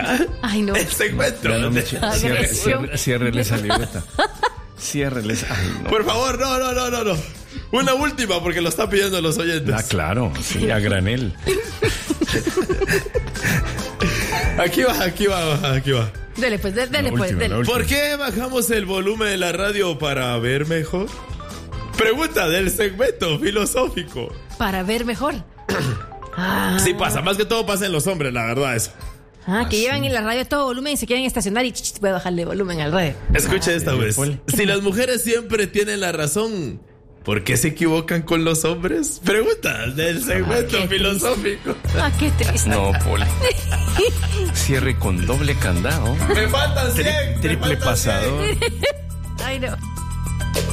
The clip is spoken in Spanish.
Ay, no. El segmento. Ciérrele esa libreta. Ciérreles. Ay, no. Por favor, no. Una última, porque lo están pidiendo los oyentes. Ah, claro, sí, a granel. Aquí va. Dele pues. ¿Por qué bajamos el volumen de la radio para ver mejor? Pregunta del segmento filosófico. Para ver mejor. Sí pasa, más que todo pasa en los hombres, la verdad eso. Que llevan en la radio a todo volumen y se quieren estacionar y voy a bajarle volumen al radio. Escuche esta vez. Si las mujeres siempre tienen la razón, ¿por qué se equivocan con los hombres? Preguntas del segmento filosófico. Qué triste. No, Poli. Cierre con doble candado. Me faltan 100. Triple pasador. Ay, no.